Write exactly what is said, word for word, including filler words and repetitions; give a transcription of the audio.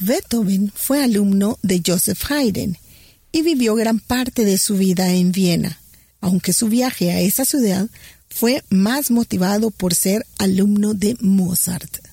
Beethoven fue alumno de Joseph Haydn y vivió gran parte de su vida en Viena, aunque su viaje a esa ciudad fue más motivado por ser alumno de Mozart.